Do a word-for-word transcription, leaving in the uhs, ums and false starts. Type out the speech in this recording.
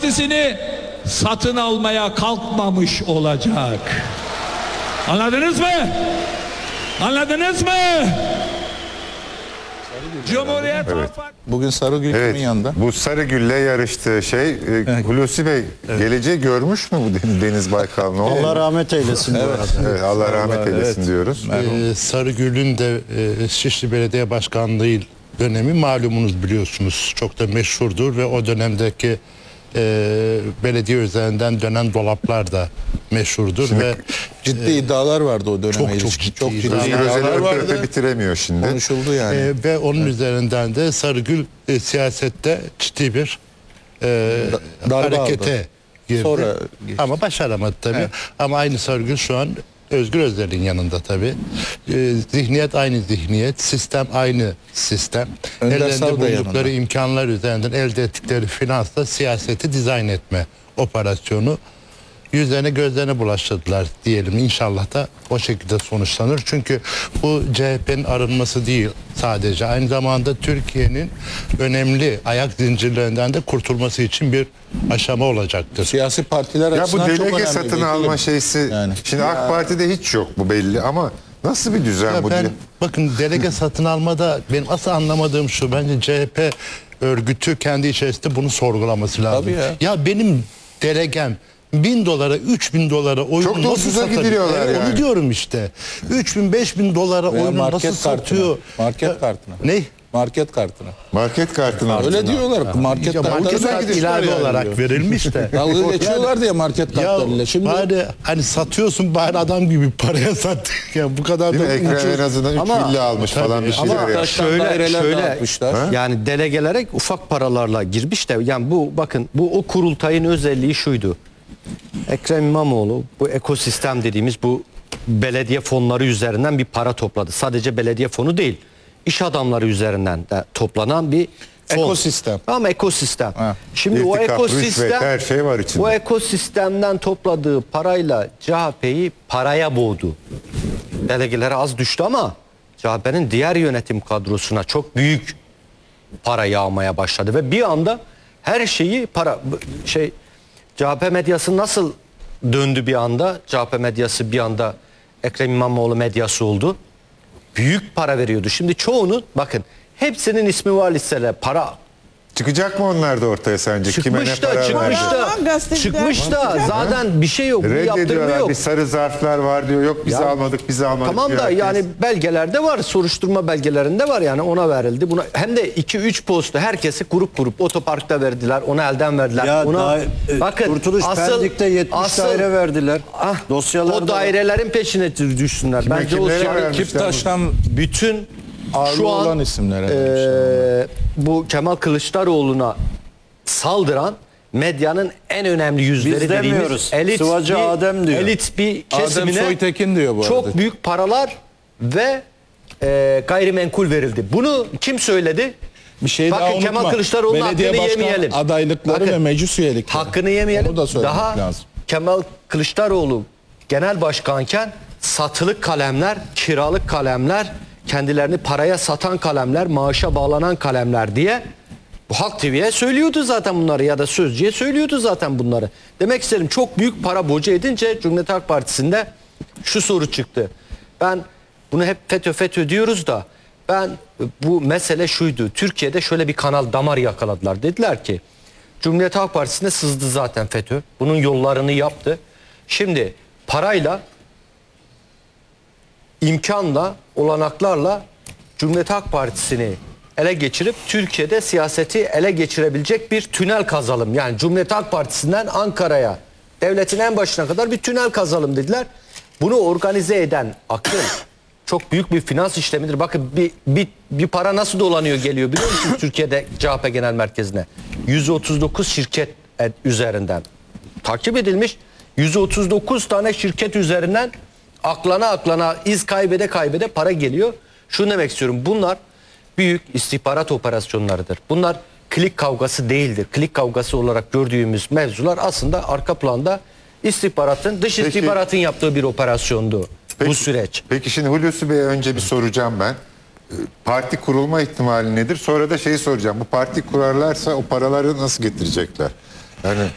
Partisi'ni satın almaya kalkmamış olacak. Anladınız mı? Anladınız mı? Cumhuriyet Evet. Bugün Sarıgül Evet, kimin yanında? bu Sarıgül'le yarıştığı şey, e, Hulusi Bey geleceği görmüş mü bu Deniz, Deniz Baykal? Ne oldu? Allah rahmet eylesin bu arada. Evet, Allah rahmet Allah, eylesin evet. diyoruz. Ee, Sarıgül'ün de e, Şişli Belediye Başkanlığı dönemi malumunuz, biliyorsunuz. Çok da meşhurdur ve o dönemdeki e, belediye üzerinden dönen dolaplar da meşhurdur. Şimdi ve Ciddi iddialar vardı o döneme çok çok ilişkin. ciddi Çok ciddi iddialar Özgür iddialar Özel'i öpe öpe vardı. bitiremiyor şimdi. Konuşuldu yani. e, ve onun üzerinden de Sarıgül e, siyasette ciddi bir e, Da- darbe harekete aldı. girdi. Sonra geçti. Ama başaramadı tabii. Evet. Ama aynı Sarıgül şu an Özgür Özel'in yanında tabii. Ee, zihniyet aynı zihniyet, sistem aynı sistem. Önder Ellerinde Sav da buldukları yanında. imkanlar üzerinden elde ettikleri finansla siyaseti dizayn etme operasyonu yüzlerine gözlerine bulaştırdılar diyelim. İnşallah da o şekilde sonuçlanır. Çünkü bu C H P'nin arınması değil sadece. Aynı zamanda Türkiye'nin önemli ayak zincirlerinden de kurtulması için bir aşama olacaktır. Siyasi partiler Ya bu açısından çok delege önemli. satın vekilim. alma şeysi, Yani. şimdi AK Parti'de hiç yok bu belli ama nasıl bir düzen Ya bu ben diye? bakın delege satın almada benim asıl anlamadığım şu: bence C H P örgütü kendi içerisinde bunu sorgulaması lazım. Tabii ya. Ya benim delegem bin dolara, üç bin dolara oyunu Çok da nasıl ucuza satabilir? gidiliyorlar Evet, yani. Onu diyorum işte. üç bin, beş bin dolara Veya oyunu market nasıl kartına. satıyor? Market Ya, kartına. Ne? Market kartına. Market kartına. Öyle diyorlar. Market Ya market kartları kart gidiyor ilave yani olarak diyor. verilmiş de. Dalga geçiyorlar diye market Ya kartlarıyla. Şimdi bari hani satıyorsun, bari adam gibi paraya sat. Ya bu kadar Değil mi? da Ekrem ucuz. en azından üç Ama- villa almış Tabii. falan bir Ama şeyler ya. taştan şöyle daireler şöyle dağıtmışlar. yani delegelere ufak paralarla girmiş de, yani bu bakın, bu o kurultayın özelliği şuydu. Ekrem İmamoğlu bu ekosistem dediğimiz bu belediye fonları üzerinden bir para topladı. Sadece belediye fonu değil, iş adamları üzerinden de toplanan bir fon. Ekosistem. Ama ekosistem. Ha. Şimdi o İrtikap, rüşvet, ekosistem, her şey var içinde. o ekosistemden topladığı parayla C H P'yi paraya boğdu. Delegelere az düştü ama C H P'nin diğer yönetim kadrosuna çok büyük para yağmaya başladı ve bir anda her şeyi para şey C H P medyası nasıl döndü bir anda? C H P medyası bir anda Ekrem İmamoğlu medyası oldu. Büyük para veriyordu. Şimdi çoğunu bakın, hepsinin ismi var listede. Para Çıkacak mı onlar da ortaya sence? Kime ne çıkmış da para çıkmış verdi? da Ama gazeteciler çıkmış da çıkacak. zaten bir şey yok. Bu yaptırımı Reddediyorlar. yok. Bir sarı zarflar var diyor. Yok biz Ya, almadık, biz almadık. Tamam diyor da herkes. yani belgelerde var, soruşturma belgelerinde var, yani ona verildi. Buna hem de iki üç posta herkesi grup grup otoparkta verdiler, ona elden verdiler. Ya ona, daha, e, Kurtuluş Pendik'te yetmiş daire verdiler. Ah, Dosyalarda o dairelerin peşine düşsünler. Kime, Bence o kimlere yani vermişler? Kiptaş'tan bütün ağırlığı şu an olan isimlere e, vermişler. bu Kemal Kılıçdaroğlu'na saldıran medyanın en önemli yüzleri Biz dediğimiz demiyoruz. elit Sıvacı bir, Adem diyor. elit bir Adem kesimine Soytekin diyor bu çok arada. büyük paralar ve e, gayrimenkul verildi. Bunu kim söyledi? Bir şey daha Bakın, unutma. Kemal Kılıçdaroğlu'nun Belediye hakkını başkan yemeyelim. adaylıkları Bakın, ve meclis üyelikleri. hakkını yemeyelim. Onu da söylemek Daha lazım. Kemal Kılıçdaroğlu genel başkanken satılık kalemler, kiralık kalemler, kendilerini paraya satan kalemler, maaşa bağlanan kalemler diye bu Halk T V'ye söylüyordu zaten bunları, ya da Sözcü'ye söylüyordu zaten bunları. Demek istedim, çok büyük para boca edince Cumhuriyet Halk Partisi'nde şu soru çıktı. Ben bunu hep FETÖ FETÖ diyoruz da, ben bu mesele şuydu. Türkiye'de şöyle bir kanal damar yakaladılar. Dediler ki Cumhuriyet Halk Partisi'ne sızdı zaten FETÖ. Bunun yollarını yaptı. Şimdi parayla, imkanla, olanaklarla Cumhuriyet Halk Partisi'ni ele geçirip Türkiye'de siyaseti ele geçirebilecek bir tünel kazalım. Yani Cumhuriyet Halk Partisi'nden Ankara'ya, devletin en başına kadar bir tünel kazalım dediler. Bunu organize eden akıl çok büyük bir finans işlemidir. Bakın bir, bir, bir para nasıl dolanıyor geliyor biliyor musunuz Türkiye'de C H P Genel Merkezi'ne? yüz otuz dokuz şirket üzerinden takip edilmiş. yüz otuz dokuz tane şirket üzerinden aklana aklana iz kaybede kaybede para geliyor. Şunu demek istiyorum, bunlar büyük istihbarat operasyonlarıdır. Bunlar klik kavgası değildir. Klik kavgası olarak gördüğümüz mevzular aslında arka planda istihbaratın, dış Peki- istihbaratın yaptığı bir operasyondu Peki- bu süreç. Peki şimdi Hulusi Bey'e önce bir soracağım ben. Ee, Parti kurulma ihtimali nedir? Sonra da şeyi soracağım. Bu parti kurarlarsa o paraları nasıl getirecekler? Yani